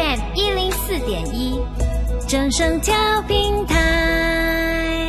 FM 104.1正声调频台。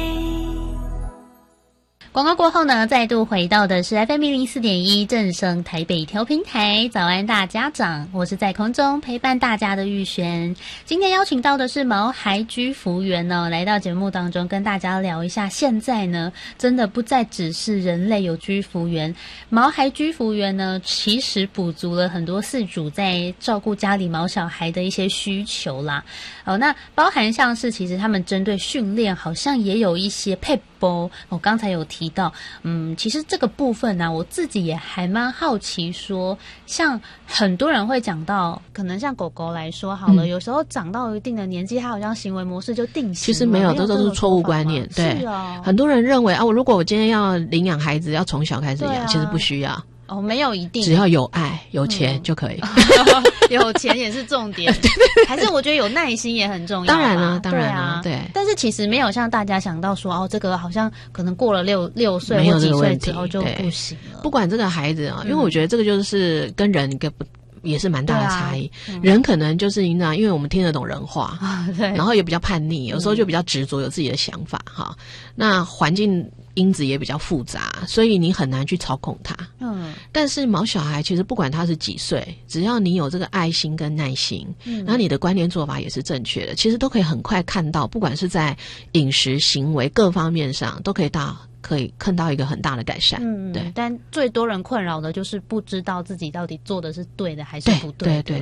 广告过后呢，再度回到的是 FM 104.1正声台北调频台。早安大家长，我是在空中陪伴大家的玉璇。今天邀请到的是毛孩居服员呢，来到节目当中跟大家聊一下。现在呢，真的不再只是人类有居服员，毛孩居服员呢，其实补足了很多饲主在照顾家里毛小孩的一些需求啦。那包含像是其实他们针对训练，好像也有一些配播。我刚才有提到，其实这个部分呢，我自己也还蛮好奇说，像很多人会讲到，可能像狗狗来说好了，有时候长到一定的年纪，它好像行为模式就定型了。 其实没有，这都是错误观念。对，很多人认为啊，如果我今天要领养孩子，要从小开始养，其实不需要。 没有一定， 只要有爱、有钱就可以。 有钱也是重点，还是我觉得有耐心也很重要。 当然了，当然了，对。 但是其实没有像大家想到说，这个好像可能过了6岁或几岁之后就不行了。 不管这个孩子因为我觉得这个就是跟人也是蛮大的差异。人可能就是因为我们听得懂人话，然后也比较叛逆，有时候就比较执着，有自己的想法哈。那环境因子也比较复杂，所以你很难去操控它。但是毛小孩其实不管他是几岁，只要你有这个爱心跟耐心，然后你的观念做法也是正确的，其实都可以很快看到，不管是在饮食、行为各方面上，都可以看到一个很大的改善。对。 但最多人困扰的就是不知道自己到底做的是对的还是不对的。 对。